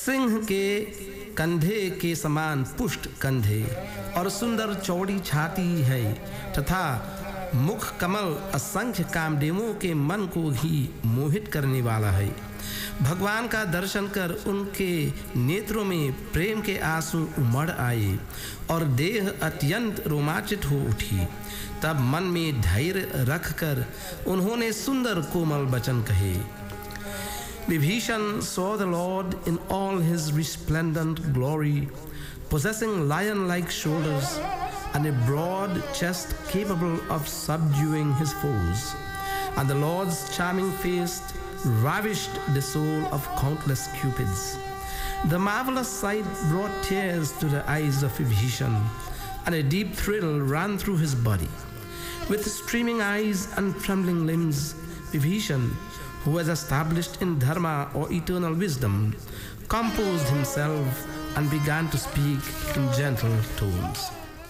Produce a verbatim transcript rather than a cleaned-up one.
सिंह के कंधे के समान पुष्ट कंधे और सुंदर चौड़ी छाती है तथा मुख कमल असंख्य कामदेवों के मन को ही मोहित करने वाला है। भगवान का दर्शन कर उनके नेत्रों में प्रेम के आंसू उमड़ आए और देह अत्यंत रोमांचित हो उठी। तब मन में धैर्य रखकर उन्होंने सुंदर कोमल वचन कहे। Vibhishan saw the Lord in all his resplendent glory, possessing lion-like shoulders and a broad chest capable of subduing his foes. And the Lord's charming face ravished the soul of countless cupids. The marvelous sight brought tears to the eyes of Vibhishan, and a deep thrill ran through his body. With streaming eyes and trembling limbs, Vibhishan, who was established in dharma or eternal wisdom, composed himself and began to speak in gentle tones.